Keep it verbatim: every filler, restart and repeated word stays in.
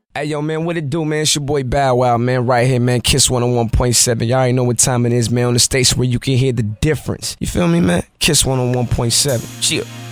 Hey, yo, man, what it do, man? It's your boy Bow Wow, man, right here, man. Kiss one oh one point seven. Y'all already know what time it is, man, on the station where you can hear the difference. You feel me, man? Kiss one oh one point seven. Chill.